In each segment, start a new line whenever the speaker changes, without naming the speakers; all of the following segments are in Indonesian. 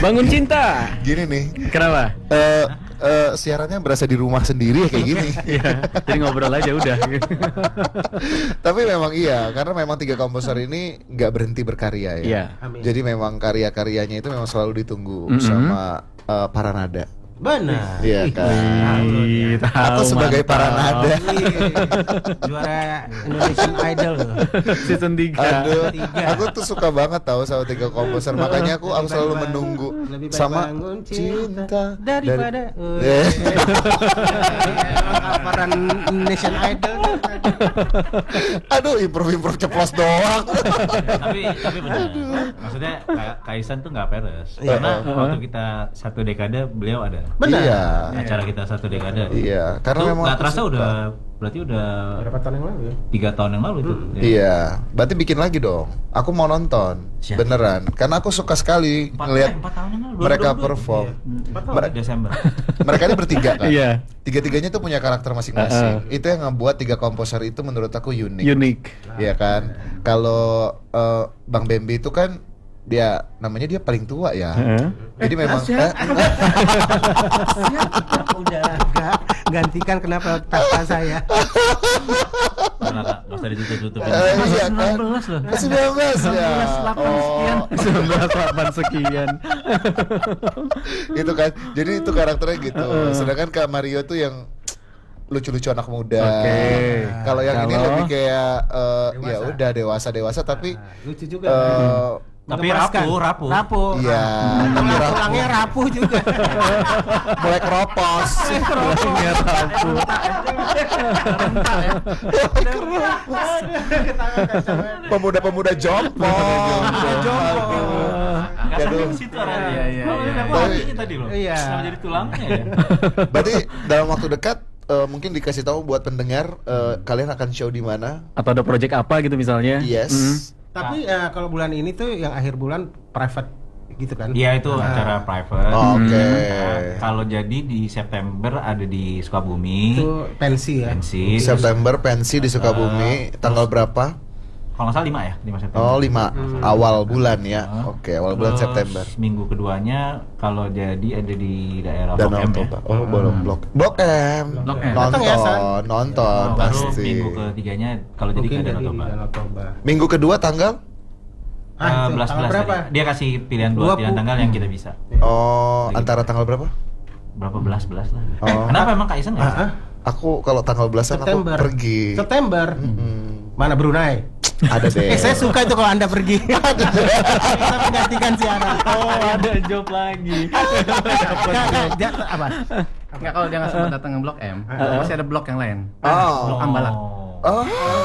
Bangun Cinta.
Gini nih.
Kenapa?
Siarannya berasa di rumah sendiri kayak gini.
Iya, jadi ngobrol aja udah.
Tapi memang iya, karena memang 3 komposer ini nggak berhenti berkarya ya.
Iya.
Jadi memang karya-karyanya itu memang selalu ditunggu sama para nada.
Benar.
Iya kan.
Tahu,
Aku sebagai
mantap.
para nada.
Juara Indonesian Idol loh.
Season 3.
Aduh,
Tiga.
aku tuh suka banget tahu sama 3 komposer. Makanya aku selalu menunggu
Lebih baik
sama
bangun
cinta
daripada kaparan Indonesian Idol.
Aduh, improve ceplos doang.
tapi benar. Maksudnya Kaisan tuh nggak peres. Karena waktu kita 1 dekade beliau ada.
Benar.
Iya.
Acara kita 1 dekade.
Iya, karena
Itu
memang
nggak
aku
terasa
suka.
berarti udah
Berapa tahun yang lalu ya?
3 tahun yang lalu itu.
Iya, berarti bikin lagi dong. Aku mau nonton,
Siap.
beneran. Karena aku suka sekali
4
ngelihat
tahun yang lalu.
mereka
2022.
perform.
4 tahun Desember.
Mereka ini bertiga kan.
Iya.
Tiga-tiganya tuh punya karakter masing-masing. Itu yang ngebuat 3 komposer itu menurut aku unik.
Unik.
Iya kan. Kalau Bang Bambi itu kan dia namanya dia paling tua ya. Jadi memang
Udah enggak gantikan kenapa kakak saya.
Karena nggak usah ditutup-tutupin.
iya kan.
19 loh.
19 ya.
19 sekian.
Itu kan. Jadi itu karakternya gitu. Sedangkan Kak Mario tuh yang lucu-lucu anak muda.
Oke.
Kalau yang ini
Kalau-
lebih kayak
Dewasa.
ya udah dewasa tapi
Lucu juga.
Tapi
Mengemaskan.
rapuh.
Rapuh.
iya, tapi
Tulangnya rapuh juga.
mulai keropos.
Tulangnya rapuh.
Pemuda-pemuda jompong.
Nggak sampai
Aduh.
ke situ arahnya.
Iya.
Tapi tadi loh.
Iya.
Kenapa jadi tulangnya ya?
Berarti dalam waktu dekat mungkin dikasih tahu buat pendengar kalian akan show di mana?
Atau ada project apa gitu misalnya?
Yes.
Tapi kalau bulan ini tuh yang akhir bulan private gitu kan?
Iya itu acara private.
Oke.
Nah, kalau jadi di September ada di Sukabumi.
Itu pensi ya.
Pensi.
September pensi di Sukabumi, tanggal berapa?
Kalau nggak salah 5 ya, 5 September.
Oh, 5 awal bulan ya. Oke, awal bulan
Terus
September.
Minggu keduanya kalau jadi ada di daerah
Dan
Blok M ya.
Toba. Oh, belum Blok M.
Blok M.
Datang ya, San?
Nonton
Baru
pasti.
minggu ketiganya kalau jadi
Mungkin
ke
jadi
Danau
di
Toba.
Danau Toba.
Minggu kedua tanggal?
Ah, itu,
Belas
tanggal berapa?
Dia kasih pilihan 2 pilihan tanggal yang kita bisa.
Oh, antara tanggal berapa?
Berapa belas lah.
Oh.
Kenapa emang Kak Isan nggak bisa?
Aku kalau tanggal belasan aku
September.
pergi.
September. Mana Brunei?
Ada deh.
Saya suka itu kalau Anda pergi. Kita menggantikan siaran.
Oh, ada job lagi.
Apa?
Enggak, kalau dia nggak sempat datang ke Blok M, masih ada blok yang lain.
Oh.
Blok Ambalat.
Oh.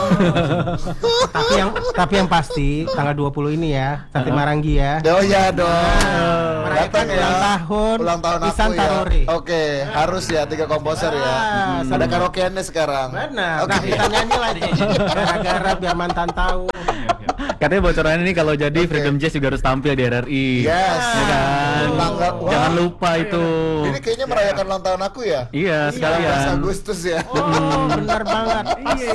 Tapi yang pasti tanggal 20 ini ya, Sati Maranggi ya.
Oh ya dong.
Merayakan ulang tahun
aku
Isan
ya.
Tarori.
Oke, harus ya 3 komposer ya. Ada karaokeannya sekarang.
Benar.
Oke.
Nah, kita nyanyi lagi. Gara-gara biar mantan tahu.
Katanya bocoran ini kalau jadi Freedom Jazz juga harus tampil di RRI.
Yes.
Ya kan?
Wah.
Jangan lupa itu.
Ini kayaknya merayakan ulang tahun aku ya.
Iya,
19
sekalian.
Agustus ya.
Oh, benar banget.
Oke.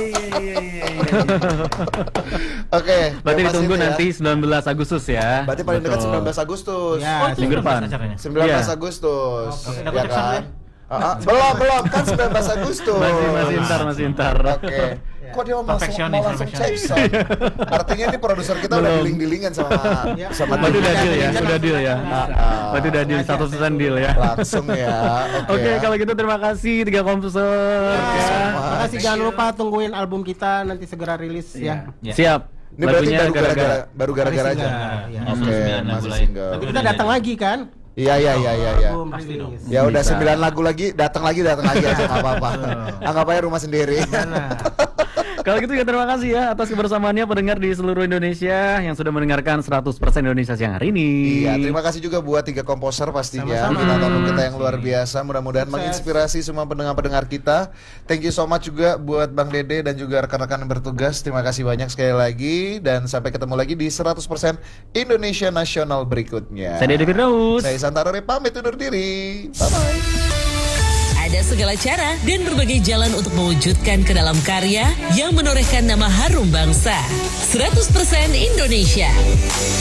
Berarti
yang
ditunggu
pasti
nanti 19 Agustus ya.
Berarti paling dekat
Betul.
19 Agustus.
Ya,
Minggu depan.
Acaranya.
19
Iya.
Agustus.
Oke,
Ya
dapat Jackson
kan?
ya?
Belum kan 19 Agustus.
Masih ntar.
Oke. Kok dia mau
Perfeksionis,
langsung
perfeksionis.
Jackson? Artinya ini produser kita udah
Belum.
dealing-dealingan sama
Berarti udah deal ya, udah deal ya.
Ah.
Berarti udah deal 100% deal ya.
Langsung ya.
Oke,
ya.
kalau gitu terima kasih 3 komposer. Ya.
Makasih, jangan lupa tungguin album kita nanti segera rilis ya.
Ya.
Siap.
Ini berarti
Lagunya gara-gara.
baru gara-gara
Masih
aja.
single, ya.
Oke,
9 lagu
masih
lain.
single.
Tapi
Kita datang lagi kan?
Iya.
Album
Pasti dong.
rilis.
Ya udah
Bisa.
9 lagu lagi, datang lagi aja nggak apa-apa. Anggap aja rumah sendiri.
Kalau gitu ya terima kasih ya atas kebersamaannya pendengar di seluruh Indonesia yang sudah mendengarkan 100% Indonesia siang hari ini.
Iya, terima kasih juga buat 3 komposer pastinya.
Sama-sama.
Kita tamu kita yang luar biasa. Mudah-mudahan
Sukses.
menginspirasi semua pendengar-pendengar kita. Thank you so much juga buat Bang Dede dan juga rekan-rekan yang bertugas. Terima kasih banyak sekali lagi dan sampai ketemu lagi di 100% Indonesia Nasional berikutnya.
Saya Dede Firdaus.
Saya Santarore pamit undur diri. Bye-bye.
Ada segala cara dan berbagai jalan untuk mewujudkan ke dalam karya yang menorehkan nama harum bangsa. 100% Indonesia.